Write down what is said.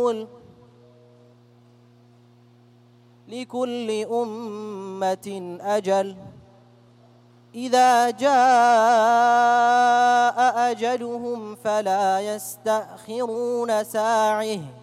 لكل أمة أجل إذا جاء أجلهم فلا يستأخرون ساعة